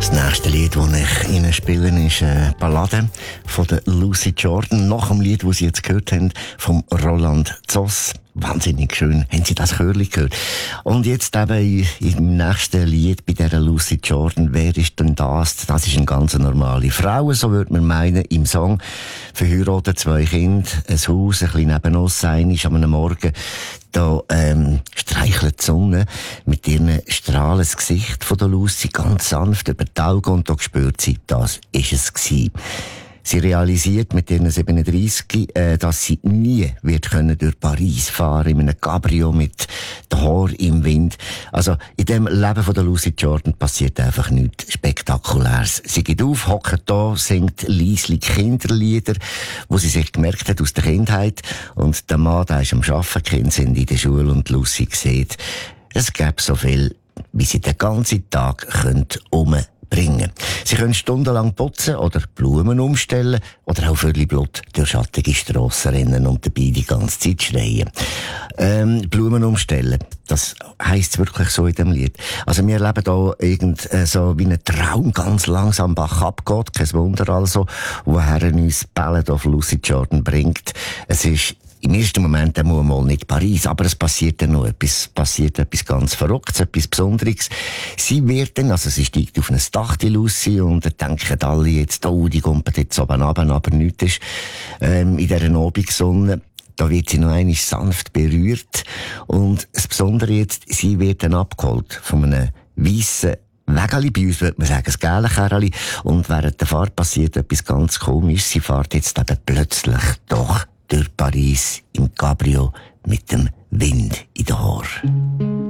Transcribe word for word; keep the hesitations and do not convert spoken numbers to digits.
Das nächste Lied, das ich Ihnen spiele, ist eine Ballade von der Lucy Jordan. Nach dem Lied, das Sie jetzt gehört haben, vom Roland Zoss. Wahnsinnig schön. Haben Sie das Chörli gehört? Und jetzt eben im nächsten Lied bei dieser Lucy Jordan. Wer ist denn das? Das ist eine ganz normale Frau, so würde man meinen, im Song. Verheiratet, zwei Kinder, ein Haus, ein bisschen neben uns sein, ist an einem Morgen. Da ähm, streichelt die Sonne mit ihren Strahlen das Gesicht von der Lucy ganz sanft über die Augen und da spürt sie, das ist es gewesen. Sie realisiert mit ihren siebenunddreissig, äh, dass sie nie wird können durch Paris fahren in einem Cabrio mit den Haaren im Wind. Also in dem Leben von der Lucy Jordan passiert einfach nichts Spektakuläres. Sie geht auf, hockt da, singt leislich Kinderlieder, wo sie sich gemerkt hat aus der Kindheit. Und der Mann, der ist am Arbeiten, die Kinder sind in der Schule und Lucy sieht, es gäbe so viel, wie sie den ganzen Tag umbringen bringen. Sie können stundenlang putzen oder Blumen umstellen oder auch völlig Blut durch schattige Strassen rennen und dabei die ganze Zeit schreien. Ähm, Blumen umstellen, das heisst wirklich so in dem Lied. Also wir leben da irgend äh, so wie ein Traum ganz langsam Bach abgeht, kein Wunder also, woher uns Ballad of Lucy Jordan bringt. Es ist im ersten Moment muss mal nicht Paris, aber es passiert dann noch etwas, passiert etwas ganz Verrücktes, etwas Besonderes. Sie wird dann, also sie steigt auf ein Dach, die Lucy, und dann denken alle jetzt, oh, die kommt jetzt oben runter, aber nichts ist, ähm, in dieser Abendsonne. Da wird sie noch einmal sanft berührt. Und das Besondere jetzt, sie wird dann abgeholt von einem weissen Wägeli, bei uns würde man sagen, das gelbe Kerli. Und während der Fahrt passiert etwas ganz Komisches. Sie fährt jetzt eben plötzlich doch durch Paris im Cabrio mit dem Wind in den Haaren.